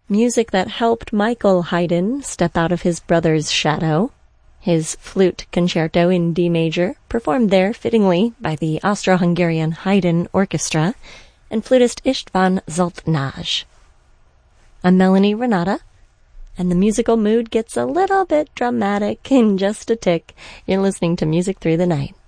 Music that helped Michael Haydn step out of his brother's shadow. His flute concerto in D major, performed there fittingly by the Austro-Hungarian Haydn Orchestra, and flutist István Zsoltnás. I'm Melanie Renata, and the musical mood gets a little bit dramatic in just a tick. You're listening to Music Through the Night.